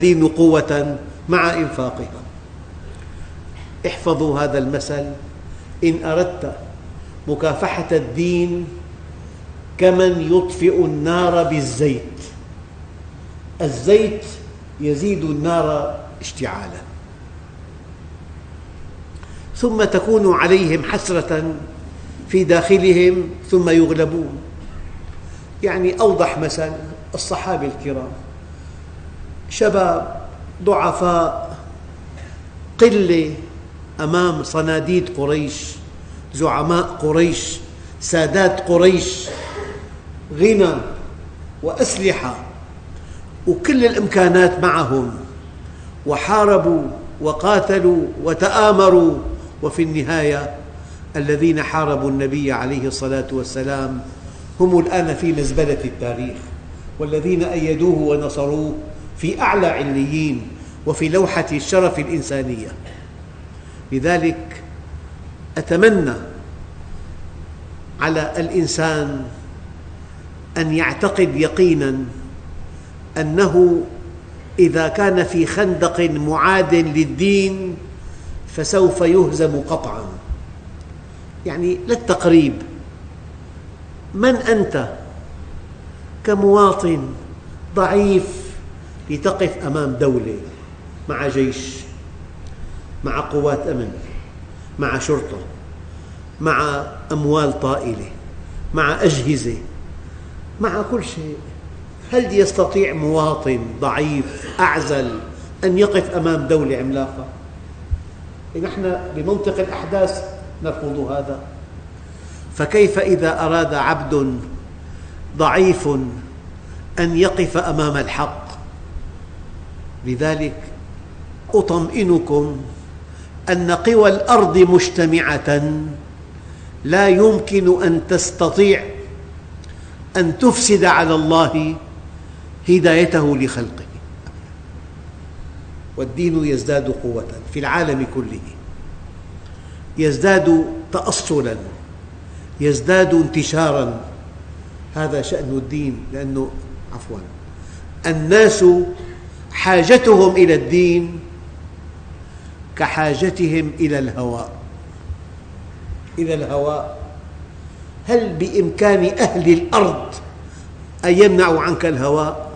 الدين قوة مع إنفاقها. احفظوا هذا المثل: إن أردت مكافحة الدين كمن يطفئ النار بالزيت، الزيت يزيد النار اشتعالا، ثم تكون عليهم حسرة في داخلهم ثم يغلبون. يعني أوضح مثل الصحابة الكرام، شباب ضعفاء، قلة أمام صناديد قريش، زعماء قريش، سادات قريش، غنى وأسلحة وكل الإمكانات معهم، وحاربوا وقاتلوا وتآمروا، وفي النهاية الذين حاربوا النبي عليه الصلاة والسلام هم الآن في مزبلة التاريخ، والذين أيدوه ونصروه في أعلى عليين وفي لوحة الشرف الإنسانية. لذلك أتمنى على الإنسان أن يعتقد يقيناً أنه إذا كان في خندق معاد للدين فسوف يهزم قطعاً. يعني للتقريب، من أنت كمواطن ضعيف لتقف أمام دولة مع جيش، مع قوات أمن، مع شرطة، مع أموال طائلة، مع أجهزة، مع كل شيء؟ هل يستطيع مواطن ضعيف أعزل أن يقف أمام دولة عملاقة؟ نحن بمنطق الأحداث نرفض هذا، فكيف إذا أراد عبد ضعيف أن يقف أمام الحق؟ لذلك أطمئنكم أن قوى الأرض مجتمعة لا يمكن أن تستطيع أن تفسد على الله هدايته لخلقه، والدين يزداد قوة في العالم كله، يزداد تأصلاً، يزداد انتشاراً. هذا شأن الدين، لأنه الناس حاجتهم إلى الدين كحاجتهم إلى الهواء. هل بإمكان أهل الأرض أن يمنعوا عنك الهواء؟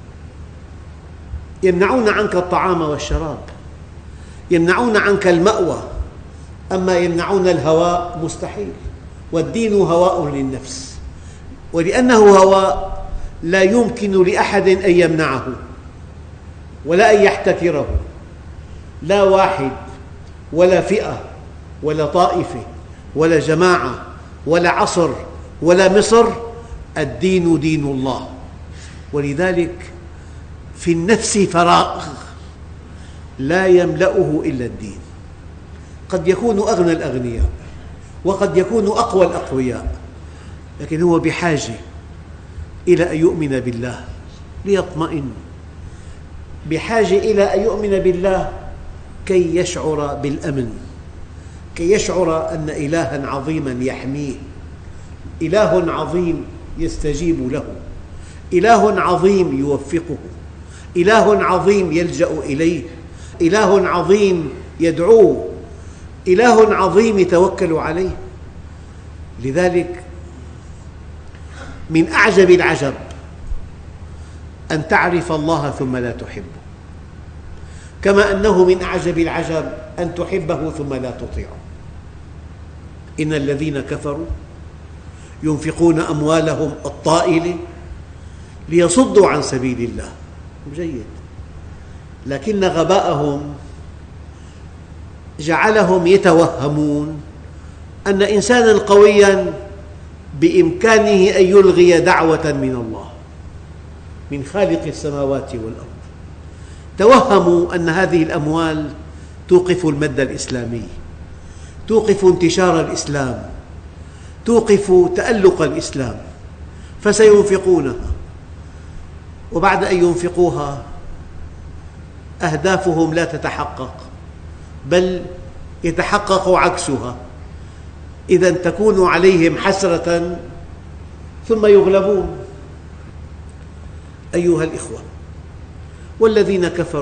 يمنعون عنك الطعام والشراب، يمنعون عنك المأوى، أما يمنعون الهواء مستحيل. والدين هواء للنفس، ولأنه هواء لا يمكن لأحد أن يمنعه ولا أن يحتكره، لا واحد ولا فئة ولا طائفة ولا جماعة ولا عصر ولا مصر. الدين دين الله، ولذلك في النفس فراغ لا يملأه إلا الدين. قد يكون أغنى الأغنياء وقد يكون أقوى الأقوياء، لكن هو بحاجة إلى أن يؤمن بالله ليطمئن، بحاجة إلى أن يؤمن بالله كي يشعر بالأمن، كي يشعر أن إلهاً عظيماً يحميه، إله عظيم يستجيب له، إله عظيم يوفقه، إله عظيم يلجأ إليه، إله عظيم يدعوه، إله عظيم يتوكل عليه. لذلك من أعجب العجب أن تعرف الله ثم لا تحبه، كما أنه من أعجب العجب أن تحبه ثم لا تطيعه. إن الذين كفروا ينفقون أموالهم الطائلة ليصدوا عن سبيل الله، جيد، لكن غباءهم جعلهم يتوهمون أن إنساناً قوياً بإمكانه أن يلغي دعوة من الله، من خالق السماوات والأرض. توهموا أن هذه الأموال توقف المد الإسلامي، توقف انتشار الإسلام، توقف تألق الإسلام، فسينفقونها، وبعد أن ينفقوها أهدافهم لا تتحقق، بل يتحقق عكسها. إذن تكون عليهم حسرة ثم يغلبون. أيها الإخوة، والذين كفروا